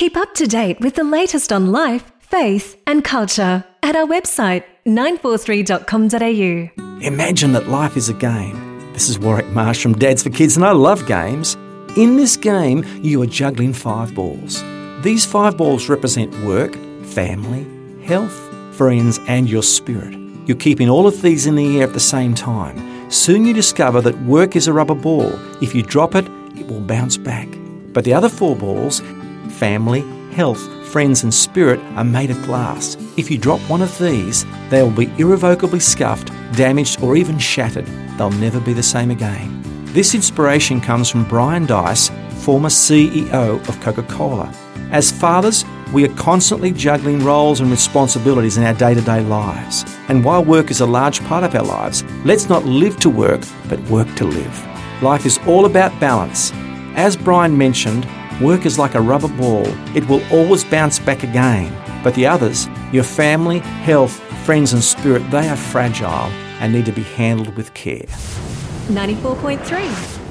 Keep up to date with the latest on life, faith and culture at our website 943.com.au. Imagine that life is a game. This is Warwick Marsh from Dads for Kids, and I love games. In this game, you are juggling 5 balls. These 5 balls represent work, family, health, friends and your spirit. You're keeping all of these in the air at the same time. Soon you discover that work is a rubber ball. If you drop it, it will bounce back. But the other 4 balls, family, health, friends and spirit, are made of glass. If you drop one of these, they will be irrevocably scuffed, damaged or even shattered. They'll never be the same again. This inspiration comes from Brian Dice, former CEO of Coca-Cola. As fathers, we are constantly juggling roles and responsibilities in our day-to-day lives. And while work is a large part of our lives, let's not live to work, but work to live. Life is all about balance. As Brian mentioned, work is like a rubber ball. It will always bounce back again. But the others, your family, health, friends and spirit, they are fragile and need to be handled with care. 94.3